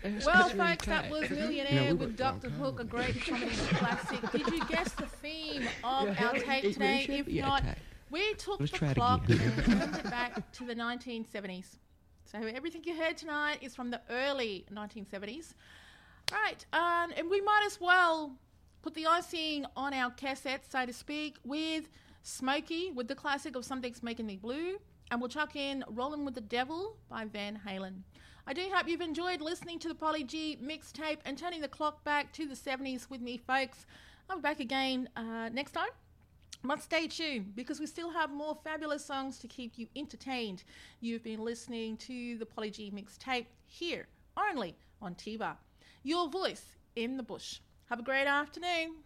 Well, folks, that was Millionaire with Dr. Hook, a great comedy classic. Did you guess the theme of our tape today? If not, we took the clock and turned it back to the 1970s. So everything you heard tonight is from the early 1970s. Right, and we might as well put the icing on our cassette, so to speak, with Smokey, with the classic of Something's Making Me Blue, and we'll chuck in Rollin' with the Devil by Van Halen. I do hope you've enjoyed listening to the Polly G mixtape and turning the clock back to the 70s with me, folks. I'll be back again next time. But stay tuned, because we still have more fabulous songs to keep you entertained. You've been listening to the Polly G mixtape here, only on T-Bar. Your voice in the bush. Have a great afternoon.